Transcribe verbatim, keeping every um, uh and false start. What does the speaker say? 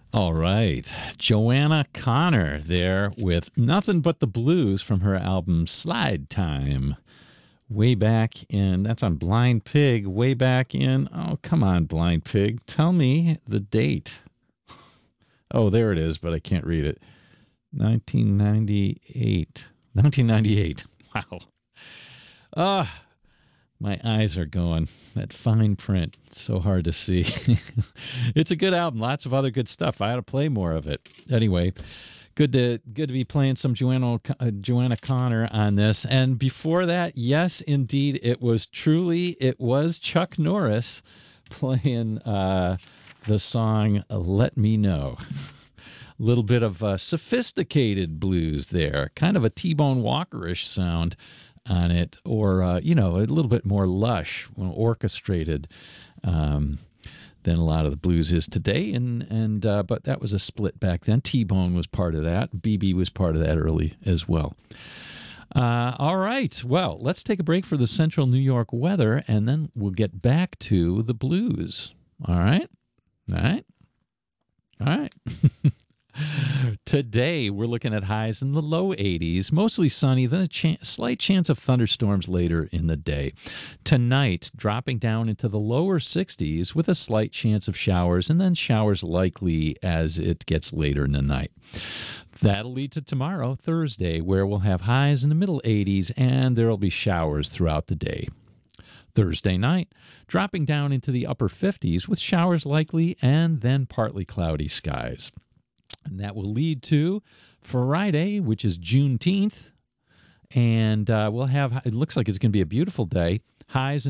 All right. Joanna Connor there with Nothing But the Blues from her album Slide Time. Way back in, that's on Blind Pig, way back in, oh, come on, Blind Pig. Tell me the date. Oh, there it is, but I can't read it. nineteen ninety-eight. nineteen ninety-eight. Wow. Ah. My eyes are going. That fine print, so hard to see. It's a good album. Lots of other good stuff. I ought to play more of it. Anyway, good to good to be playing some Joanna uh, Joanna Connor on this. And before that, yes, indeed, it was truly it was Chuck Norris playing uh, the song "Let Me Know." A little bit of uh, sophisticated blues there, kind of a T-Bone Walker-ish sound on it, or uh, you know, a little bit more lush, orchestrated um, than a lot of the blues is today. And and uh, but that was a split back then. T-Bone was part of that. B B was part of that early as well. Uh, all right, well, let's take a break for the Central New York weather, and then we'll get back to the blues. All right, all right, all right. Today, we're looking at highs in the low eighties, mostly sunny, then a ch- slight chance of thunderstorms later in the day. Tonight, dropping down into the lower sixties with a slight chance of showers, and then showers likely as it gets later in the night. That'll lead to tomorrow, Thursday, where we'll have highs in the middle eighties, and there will be showers throughout the day. Thursday night, dropping down into the upper fifties with showers likely, and then partly cloudy skies. And that will lead to Friday, which is Juneteenth. And uh, we'll have, it looks like it's going to be a beautiful day. Highs